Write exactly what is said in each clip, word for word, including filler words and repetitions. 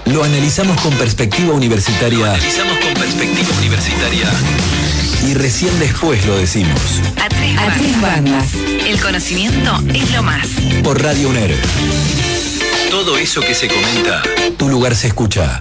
Lo analizamos con perspectiva universitaria. Lo analizamos con perspectiva universitaria. Y recién después lo decimos. A tres bandas. A tres bandas. El conocimiento es lo más. Por Radio UNER. Todo eso que se comenta, tu lugar se escucha.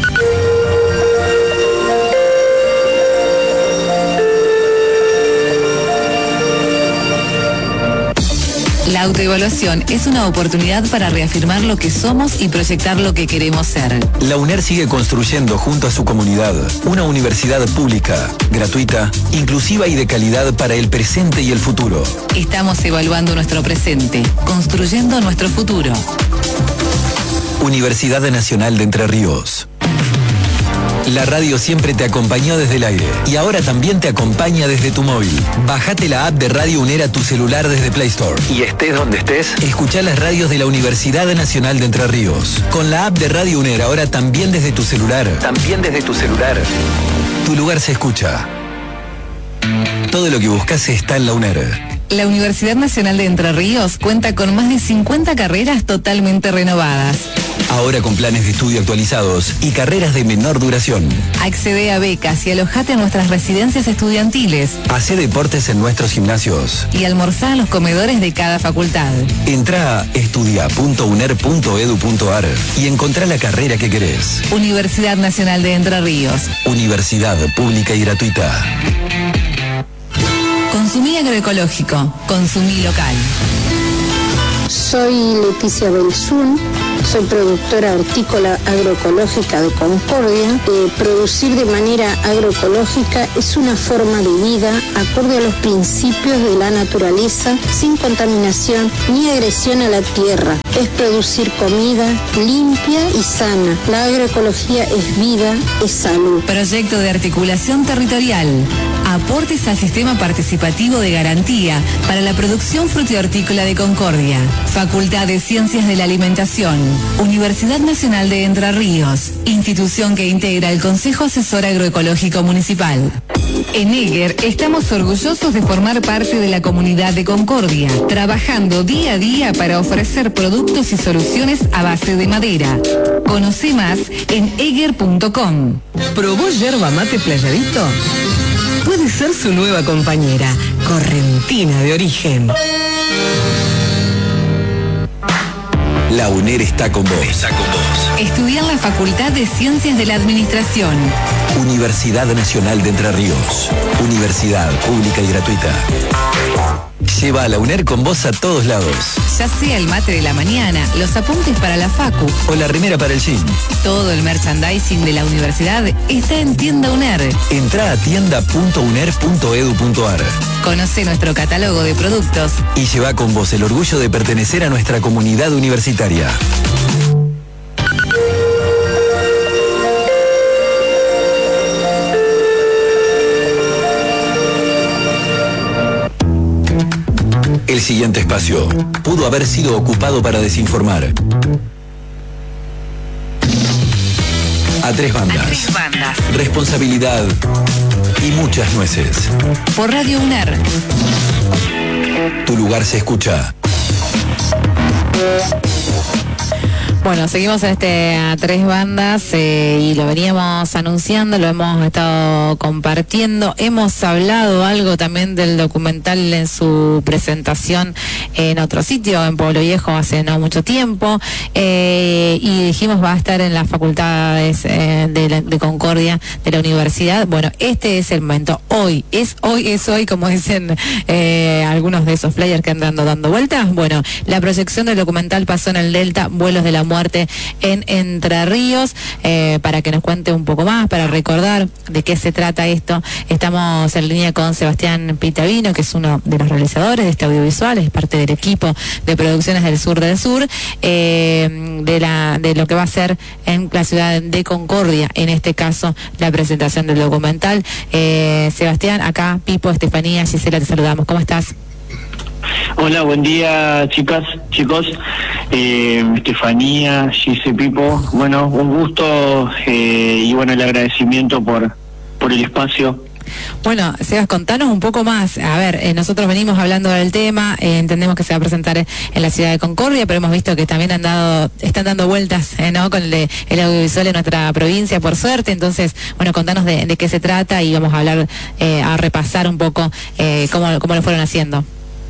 La autoevaluación es una oportunidad para reafirmar lo que somos y proyectar lo que queremos ser. La UNER sigue construyendo junto a su comunidad una universidad pública, gratuita, inclusiva y de calidad para el presente y el futuro. Estamos evaluando nuestro presente, construyendo nuestro futuro. Universidad Nacional de Entre Ríos. La radio siempre te acompañó desde el aire y ahora también te acompaña desde tu móvil. Bájate la app de Radio UNER a tu celular desde Play Store. Y estés donde estés, escuchá las radios de la Universidad Nacional de Entre Ríos. Con la app de Radio UNER ahora también desde tu celular. También desde tu celular. Tu lugar se escucha. Todo lo que buscas está en la UNER. La Universidad Nacional de Entre Ríos cuenta con más de cincuenta carreras totalmente renovadas. Ahora con planes de estudio actualizados y carreras de menor duración. Accede a becas y alojate en nuestras residencias estudiantiles. Hacé deportes en nuestros gimnasios. Y almorzá en los comedores de cada facultad. Entrá a estudia punto uner punto edu punto ar y encontrá la carrera que querés. Universidad Nacional de Entre Ríos. Universidad pública y gratuita. Consumí agroecológico. Consumí local. Soy Leticia Belzún, soy productora hortícola agroecológica de Concordia. Eh, producir de manera agroecológica es una forma de vida acorde a los principios de la naturaleza, sin contaminación ni agresión a la tierra. Es producir comida limpia y sana. La agroecología es vida, es salud. Proyecto de articulación territorial. Aportes al sistema participativo de garantía para la producción frutihortícola de Concordia. Facultad de Ciencias de la Alimentación. Universidad Nacional de Entre Ríos. Institución que integra el Consejo Asesor Agroecológico Municipal. En Eger estamos orgullosos de formar parte de la comunidad de Concordia, trabajando día a día para ofrecer productos y soluciones a base de madera. Conoce más en eger punto com. ¿Probó yerba mate Playadito? Puede ser su nueva compañera, correntina de origen. La UNER está con vos. Está con vos. Estudia en la Facultad de Ciencias de la Administración. Universidad Nacional de Entre Ríos. Universidad pública y gratuita. Lleva a la UNER con vos a todos lados. Ya sea el mate de la mañana, los apuntes para la facu o la remera para el gym. Todo el merchandising de la universidad está en Tienda UNER. Entrá a tienda punto uner punto edu punto ar. Conoce nuestro catálogo de productos y lleva con vos el orgullo de pertenecer a nuestra comunidad universitaria. El siguiente espacio pudo haber sido ocupado para desinformar. A tres bandas. A tres bandas. Responsabilidad y muchas nueces. Por Radio UNER. Tu lugar se escucha. Bueno, seguimos en este a tres bandas eh, y lo veníamos anunciando, lo hemos estado compartiendo. Hemos hablado algo también del documental en su presentación en otro sitio, en Pueblo Viejo, hace no mucho tiempo. Eh, y dijimos va a estar en las facultades eh, de, la, de Concordia de la universidad. Bueno, este es el momento. Hoy, es hoy, es hoy, como dicen eh, algunos de esos flyers que andan dando vueltas. Bueno, la proyección del documental pasó en el Delta, Vuelos de la Muerte en Entre Ríos, eh, para que nos cuente un poco más, para recordar de qué se trata esto. Estamos en línea con Sebastián Pitavino, que es uno de los realizadores de este audiovisual, es parte del equipo de producciones del Sur del Sur, eh, de, la, de lo que va a ser en la ciudad de Concordia, en este caso la presentación del documental. Eh, Sebastián, acá Pipo, Estefanía, Gisela, te saludamos. ¿Cómo estás? Hola, buen día, chicas, chicos. Eh, Estefanía, Gise, Pipo. Bueno, un gusto eh, y bueno, el agradecimiento por, por el espacio Bueno, Sebas, contanos un poco más. A ver, eh, nosotros venimos hablando del tema, eh, entendemos que se va a presentar en la ciudad de Concordia, pero hemos visto que también han dado, están dando vueltas, eh, ¿no? Con el, el audiovisual en nuestra provincia, por suerte. Entonces, bueno, contanos de, de qué se trata y vamos a hablar, eh, a repasar un poco eh, cómo, cómo lo fueron haciendo.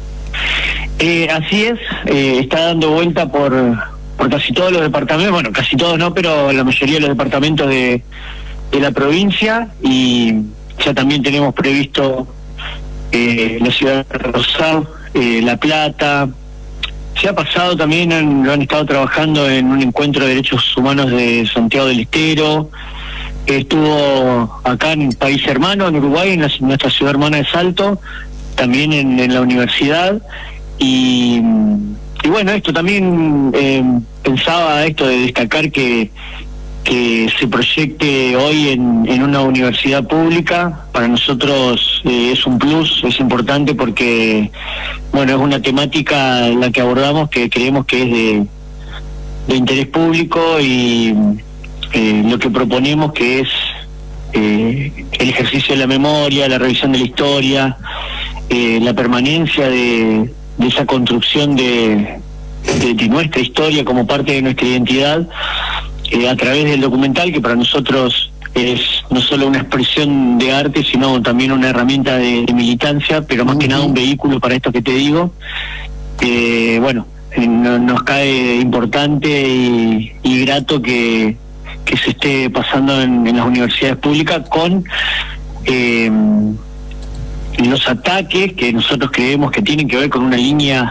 Eh, así es, eh, está dando vuelta por, por casi todos los departamentos, bueno, casi todos no, pero la mayoría de los departamentos de, de la provincia, y ya también tenemos previsto eh, la ciudad de Rosario, eh, La Plata. Se ha pasado también, han, lo han estado trabajando en un encuentro de derechos humanos de Santiago del Estero, estuvo acá en País Hermano, en Uruguay, en, la, en nuestra ciudad hermana de Salto, también en, en la universidad, y, y bueno, esto también eh, pensaba esto de destacar que que se proyecte hoy en, en una universidad pública. Para nosotros eh, es un plus, es importante porque, bueno, es una temática la que abordamos que creemos que es de, de interés público, y eh, lo que proponemos que es eh, el ejercicio de la memoria, la revisión de la historia, eh, la permanencia de, de esa construcción de, de, de nuestra historia como parte de nuestra identidad, Eh, a través del documental, que para nosotros es no solo una expresión de arte, sino también una herramienta de, de militancia, pero más que nada un vehículo para esto que te digo. Eh, bueno, eh, no, nos cae importante y, y grato que, que se esté pasando en, en las universidades públicas con eh, los ataques que nosotros creemos que tienen que ver con una línea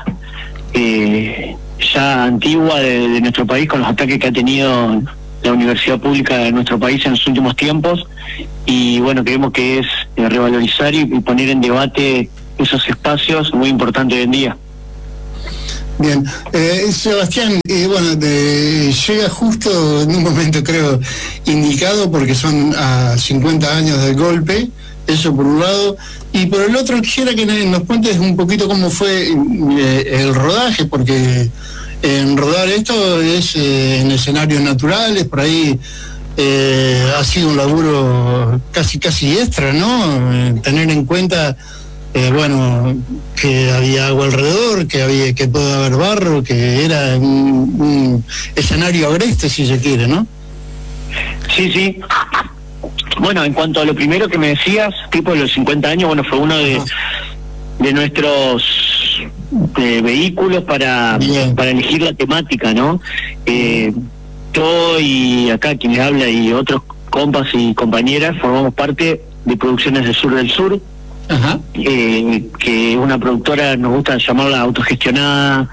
eh, ya antigua de, de nuestro país, con los ataques que ha tenido la universidad pública de nuestro país en los últimos tiempos, y bueno, creemos que es eh, revalorizar y, y poner en debate esos espacios muy importantes hoy en día. Bien, eh, Sebastián, eh, bueno, de, llega justo en un momento creo indicado, porque son a cincuenta años del golpe, eso por un lado, y por el otro quisiera que nos cuentes un poquito cómo fue eh, el rodaje, porque en rodar esto es eh, en escenarios naturales, por ahí eh, ha sido un laburo casi casi extra, ¿no? Eh, tener en cuenta, eh, bueno, que había agua alrededor, que había que puede haber barro, que era un, un escenario agreste, si se quiere, ¿no? Sí, sí. Bueno, en cuanto a lo primero que me decías, tipo de los cincuenta años, bueno, fue uno de, de nuestros de vehículos para, para elegir la temática, ¿no? Eh, yo y acá quien le habla y otros compas y compañeras formamos parte de Producciones del Sur del Sur, Ajá. Eh, que es una productora, nos gusta llamarla autogestionada,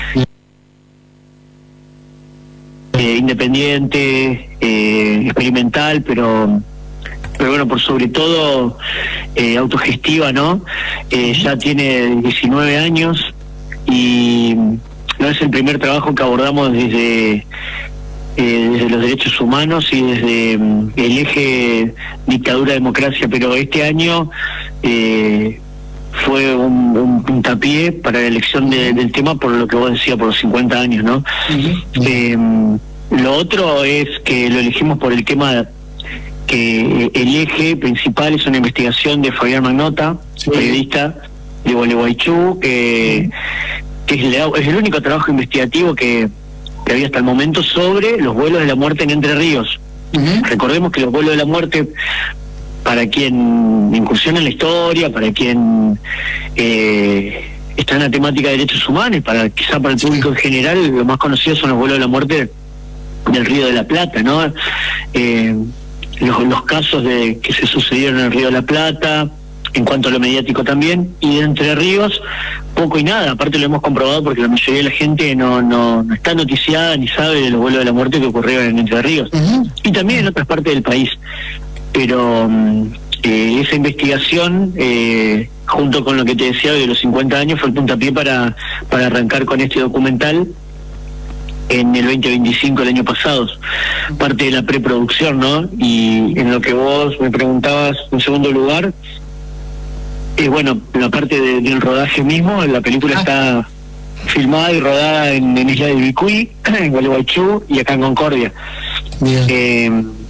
eh, independiente, eh, experimental, pero... pero bueno, por sobre todo eh, autogestiva, ¿no? Eh, ya tiene diecinueve años y no es el primer trabajo que abordamos desde, eh, desde los derechos humanos y desde um, el eje dictadura-democracia, pero este año eh, fue un, un puntapié para la elección de, del tema, por lo que vos decías, por los cincuenta años, ¿no? Uh-huh. Eh, lo otro es que lo elegimos por el tema que el eje principal es una investigación de Fabián Magnota, sí. periodista de Gualeguaychú, que, que es, el, es el único trabajo investigativo que, que había hasta el momento sobre los vuelos de la muerte en Entre Ríos. Uh-huh. Recordemos que los vuelos de la muerte, para quien incursiona en la historia, para quien eh, está en la temática de derechos humanos, para quizá para el público sí. en general, lo más conocido son los vuelos de la muerte del Río de la Plata, ¿no? Eh, Los, los casos de que se sucedieron en el Río de la Plata, en cuanto a lo mediático también, y de Entre Ríos, poco y nada. Aparte lo hemos comprobado porque la mayoría de la gente no, no, no está noticiada ni sabe de los vuelos de la muerte que ocurrieron en Entre Ríos, uh-huh. y también en otras partes del país. Pero eh, esa investigación, eh, junto con lo que te decía de los cincuenta años, fue el puntapié para, para arrancar con este documental en el veinte veinticinco, el año pasado, parte de la preproducción, ¿no? Y en lo que vos me preguntabas en segundo lugar, eh, bueno, la parte de, del rodaje mismo, la película ah. está filmada y rodada en, en Isla de Ibicuy, en Gualeguaychú y acá en Concordia. Eh,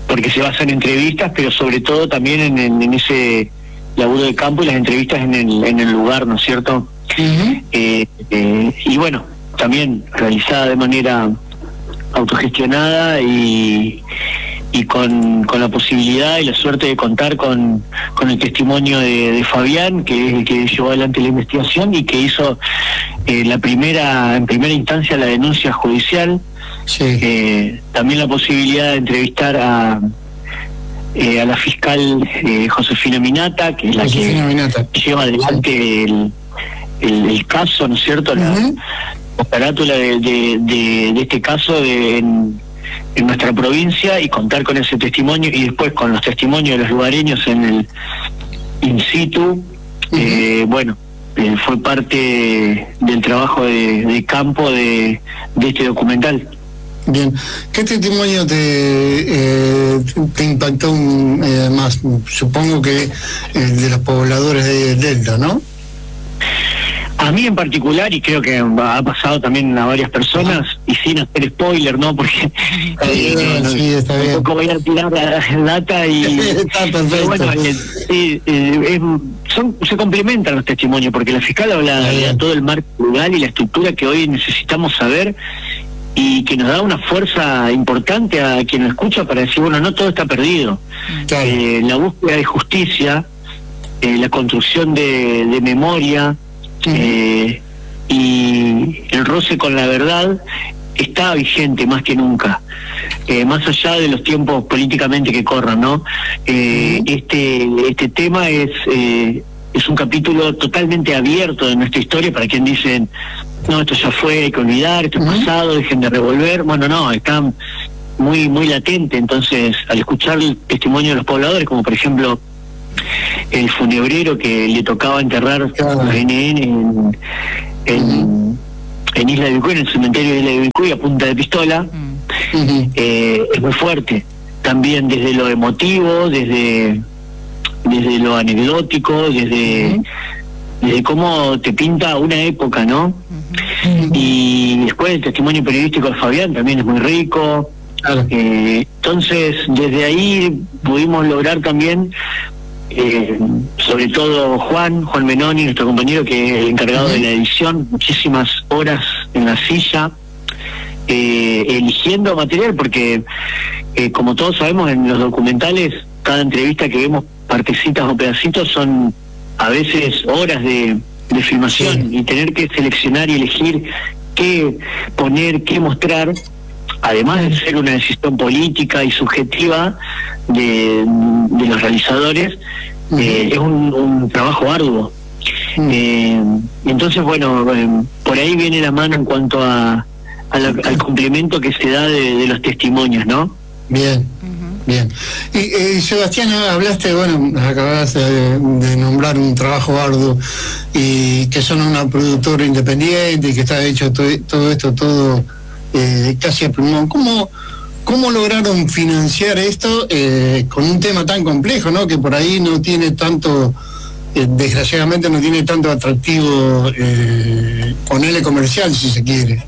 porque se basa en entrevistas, pero sobre todo también en, en, en ese laburo de campo y las entrevistas en el, en el lugar, ¿no es cierto? Uh-huh. eh, eh, y bueno, también realizada de manera autogestionada y, y con, con la posibilidad y la suerte de contar con, con el testimonio de, de Fabián, que es el que llevó adelante la investigación y que hizo eh, la primera en primera instancia la denuncia judicial. Sí. Eh, también la posibilidad de entrevistar a eh, a la fiscal eh, Josefina Minata, que es la Josefina que Minata. lleva adelante sí. el, el, el caso, ¿no es cierto? La, uh-huh. la carátula de, de, de, de este caso de, en, en nuestra provincia, y contar con ese testimonio y después con los testimonios de los lugareños en el in situ. Uh-huh. eh, bueno, eh, fue parte del trabajo de, de campo de, de este documental. Bien, ¿qué testimonio te, eh, te impactó eh, más? Supongo que el de los pobladores de Delta, ¿no? A mí en particular, y creo que ha pasado también a varias personas, ah. y sin hacer spoiler, ¿no? Porque eh, bien, sí, está bien. Un poco voy a tirar la data y... Está perfecto. Pero bueno, eh, sí, eh, es, son, se complementan los testimonios, porque la fiscal habla de todo el marco legal y la estructura que hoy necesitamos saber, y que nos da una fuerza importante a quien lo escucha para decir, bueno, no todo está perdido. Claro. Eh, la búsqueda de justicia, eh, la construcción de, de memoria, uh-huh. eh, y el roce con la verdad está vigente más que nunca, eh, más allá de los tiempos políticamente que corran, ¿no? Eh, uh-huh. Este este tema es eh, es un capítulo totalmente abierto de nuestra historia para quien dicen, no, esto ya fue, hay que olvidar, esto es uh-huh. pasado, dejen de revolver. Bueno, no, está muy muy latente. Entonces, al escuchar el testimonio de los pobladores, como por ejemplo el funebrero que le tocaba enterrar claro. a N N en, en, uh-huh. en Isla de Bicuy, en el cementerio de Isla de Bicuy, a punta de pistola, uh-huh. eh, es muy fuerte. También desde lo emotivo, desde desde lo anecdótico, desde, uh-huh. desde cómo te pinta una época, ¿no? Uh-huh. Y después el testimonio periodístico de Fabián también es muy rico. Claro. Eh, entonces, desde ahí pudimos lograr también, eh, sobre todo Juan, Juan Menoni, nuestro compañero que es el encargado uh-huh. de la edición, muchísimas horas en la silla, eh, eligiendo material, porque eh, como todos sabemos, en los documentales, cada entrevista que vemos, partecitas o pedacitos, son a veces horas de, de filmación, sí. y tener que seleccionar y elegir qué poner, qué mostrar, además de ser una decisión política y subjetiva de, de los realizadores, uh-huh. eh, es un, un trabajo arduo. Uh-huh. Eh, entonces, bueno, eh, por ahí viene la mano en cuanto a, a la, al complemento que se da de, de los testimonios, ¿no? Bien. Bien. Y eh, Sebastián, hablaste, bueno, acabas de, de nombrar un trabajo arduo, y que son una productora independiente y que está hecho todo, todo esto, todo eh, casi a pulmón. ¿Cómo, ¿Cómo lograron financiar esto eh, con un tema tan complejo, ¿no? Que por ahí no tiene tanto, eh, desgraciadamente no tiene tanto atractivo, eh, ponerle comercial, si se quiere?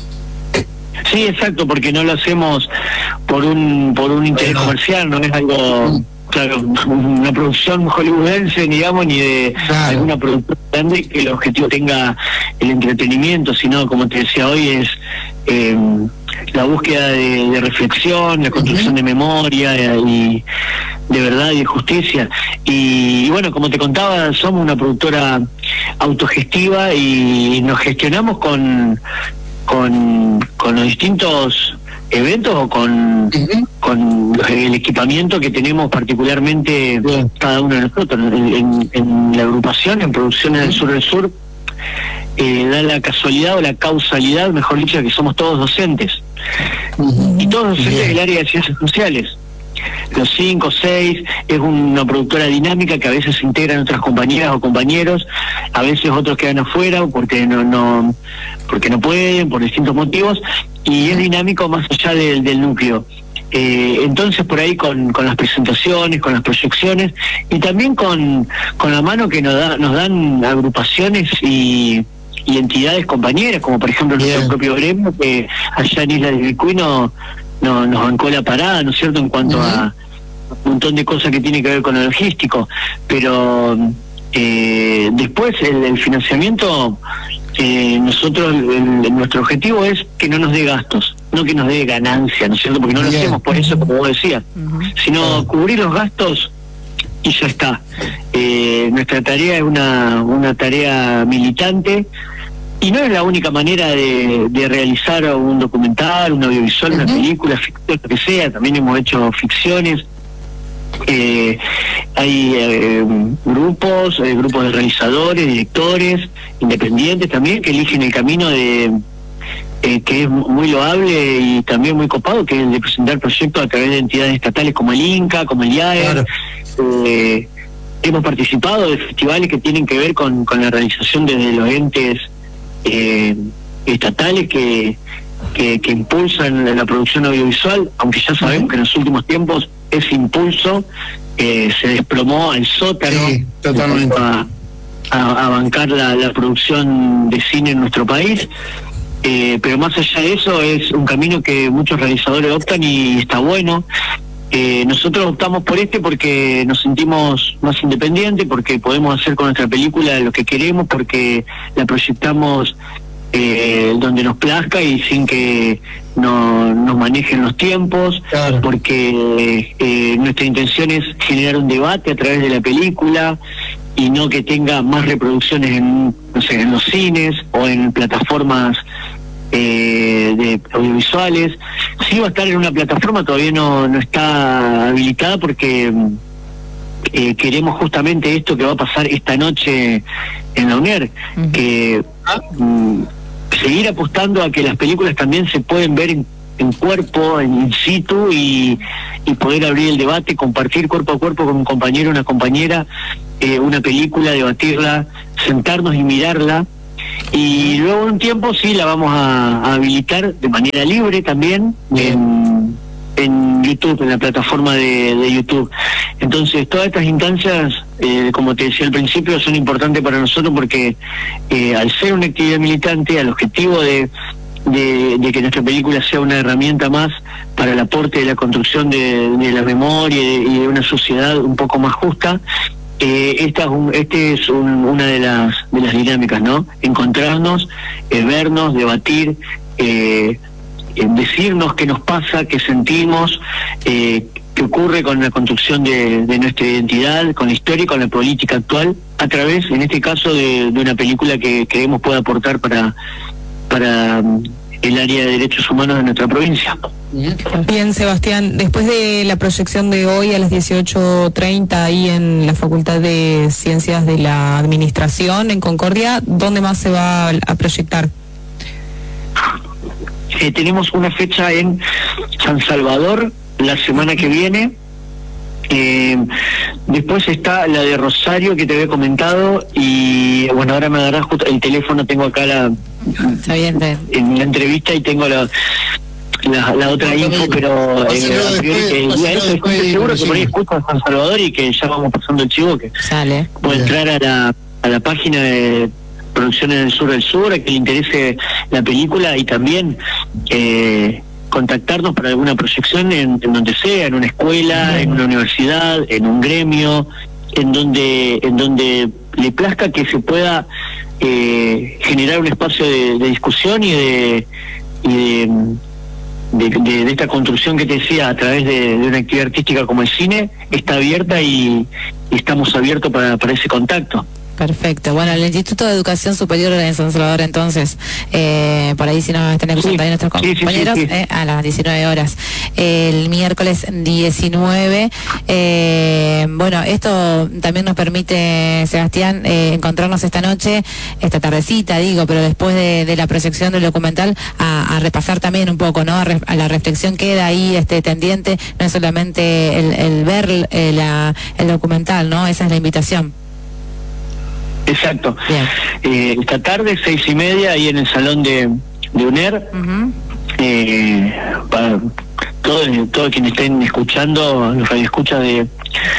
Sí, exacto, porque no lo hacemos por un por un interés comercial, no es algo, claro, una producción hollywoodense, digamos, ni de claro. alguna productora grande que el objetivo tenga el entretenimiento, sino, como te decía hoy, es eh, la búsqueda de, de reflexión, la construcción uh-huh. de memoria y de verdad y de justicia. Y, y bueno, como te contaba, somos una productora autogestiva y nos gestionamos con con con los distintos eventos o con uh-huh. con el equipamiento que tenemos particularmente uh-huh. cada uno de nosotros en, en, en la agrupación, en Producciones uh-huh. del Sur del Sur, eh, da la casualidad o la causalidad, mejor dicho, que somos todos docentes uh-huh. y todos docentes uh-huh. del área de ciencias sociales. Los cinco, seis, es una productora dinámica que a veces se integran otras compañeras o compañeros, a veces otros quedan afuera porque no, no, porque no pueden, por distintos motivos, y es dinámico más allá del, del núcleo. Eh, entonces por ahí con, con las presentaciones, con las proyecciones, y también con, con la mano que nos, da, nos dan agrupaciones y, y entidades compañeras, como por ejemplo Bien. nuestro propio gremio, que allá en Isla de Bicuy no no, nos bancó la parada, ¿no es cierto?, en cuanto uh-huh. a un montón de cosas que tienen que ver con lo logístico, pero eh, después el, el financiamiento, eh, nosotros, el, el, nuestro objetivo es que no nos dé gastos, no que nos dé ganancia, ¿no es cierto?, porque no lo yeah. hacemos por eso, como vos decías, uh-huh. sino uh-huh. cubrir los gastos y ya está. Eh, nuestra tarea es una, una tarea militante, y no es la única manera de, de realizar un documental, un audiovisual, uh-huh. una película, ficción, lo que sea. También hemos hecho ficciones. Eh, hay eh, grupos, eh, grupos de realizadores, directores, independientes también, que eligen el camino de eh, que es muy loable y también muy copado, que es de presentar proyectos a través de entidades estatales como el INCA, como el I A E R. Claro. Eh, hemos participado de festivales que tienen que ver con, con la realización desde los entes eh, estatales que, que, que impulsan la producción audiovisual, aunque ya sabemos uh-huh. que en los últimos tiempos ese impulso eh, se desplomó al sótano, sí, totalmente. A, a, a bancar la, la producción de cine en nuestro país. Eh, pero más allá de eso, es un camino que muchos realizadores optan y está bueno. Eh, nosotros optamos por este porque nos sentimos más independientes, porque podemos hacer con nuestra película lo que queremos, porque la proyectamos eh, donde nos plazca y sin que no, nos manejen los tiempos, claro. porque eh, nuestra intención es generar un debate a través de la película y no que tenga más reproducciones en, no sé, en los cines o en plataformas Eh, de audiovisuales. Sí va a estar en una plataforma, todavía no, no está habilitada porque eh, queremos justamente esto que va a pasar esta noche en la UNER, uh-huh. que mm, seguir apostando a que las películas también se pueden ver en, en cuerpo, en in situ, y, y poder abrir el debate, compartir cuerpo a cuerpo con un compañero, una compañera, eh, una película, debatirla, sentarnos y mirarla. Y luego de un tiempo sí la vamos a, a habilitar de manera libre también en, en YouTube, en la plataforma de, de YouTube. Entonces todas estas instancias, eh, como te decía al principio, son importantes para nosotros porque eh, al ser una actividad militante, al objetivo de, de, de que nuestra película sea una herramienta más para el aporte de la construcción de, de la memoria y de, y de una sociedad un poco más justa, Eh, esta es, un, este es un, una de las de las dinámicas, ¿no? Encontrarnos, eh, vernos, debatir, eh, eh, decirnos qué nos pasa, qué sentimos, eh, qué ocurre con la construcción de, de nuestra identidad, con la historia y con la política actual, a través, en este caso, de, de una película que creemos puede aportar para para el área de derechos humanos de nuestra provincia. Bien, Sebastián, después de la proyección de hoy a las dieciocho treinta ahí en la Facultad de Ciencias de la Administración en Concordia, ¿dónde más se va a proyectar? Eh, tenemos una fecha en San Salvador la semana que viene. Eh, después está la de Rosario que te había comentado, y bueno, ahora me darás justo el teléfono, tengo acá la está bien, está bien. en la entrevista y tengo la la, la otra info, pero eh, que el día de eso estoy seguro que por ahí escucho a San Salvador y que ya vamos pasando el chivo, que sale. Puede entrar a la, a la página de Producciones del Sur del Sur, a que le interese la película, y también eh, contactarnos para alguna proyección en, en donde sea, en una escuela, en una universidad, en un gremio, en donde en donde le plazca que se pueda eh, generar un espacio de, de discusión y de y de, de, de, de esta construcción que te decía a través de, de una actividad artística como el cine. Está abierta y, y estamos abiertos para, para ese contacto. Perfecto. Bueno, el Instituto de Educación Superior de San Salvador, entonces, eh, por ahí si nos están escuchando ahí nuestros compañeros, sí, sí, sí, sí. Eh, a las diecinueve horas, el miércoles diecinueve. Eh, bueno, esto también nos permite, Sebastián, eh, encontrarnos esta noche, esta tardecita, digo, pero después de, de la proyección del documental, a, a repasar también un poco, ¿no? A, re, a la reflexión queda ahí este tendiente, no es solamente el, el ver eh, la, el documental, ¿no? Esa es la invitación. Exacto. Eh, esta tarde, seis y media, ahí en el salón de, de UNER. Uh-huh. eh, para todos todo quienes estén escuchando, los radioescuchas de,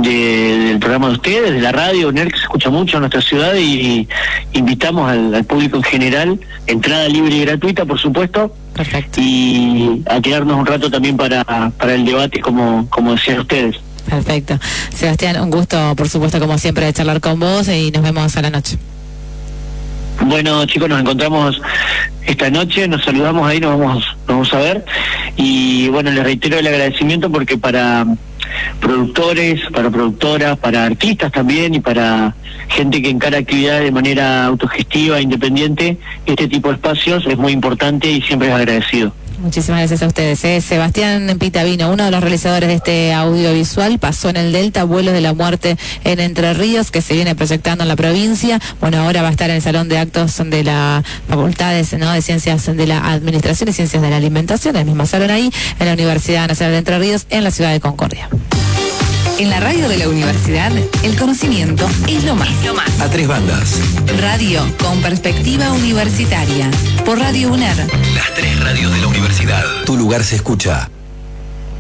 de, del programa de ustedes, de la radio UNER, que se escucha mucho en nuestra ciudad, y invitamos al, al público en general, entrada libre y gratuita, por supuesto. Perfecto. Y a quedarnos un rato también para, para el debate, como, como decían ustedes. Perfecto. Sebastián, un gusto, por supuesto, como siempre, de charlar con vos, y nos vemos a la noche. Bueno, chicos, nos encontramos esta noche, nos saludamos ahí, nos vamos, nos vamos a ver. Y bueno, les reitero el agradecimiento, porque para productores, para productoras, para artistas también, y para gente que encara actividades de manera autogestiva, independiente, este tipo de espacios es muy importante y siempre es agradecido. Muchísimas gracias a ustedes. ¿eh? Sebastián Pitavino, uno de los realizadores de este audiovisual, pasó en el Delta, Vuelos de la Muerte en Entre Ríos, que se viene proyectando en la provincia. Bueno, ahora va a estar en el Salón de Actos de la Facultad de, ¿no? de Ciencias de la Administración y Ciencias de la Alimentación, el mismo salón ahí, en la Universidad Nacional de Entre Ríos, en la ciudad de Concordia. En la radio de la universidad, el conocimiento es lo más. A tres bandas. Radio con perspectiva universitaria. Por Radio UNER. Las tres radios de la universidad. Tu lugar se escucha.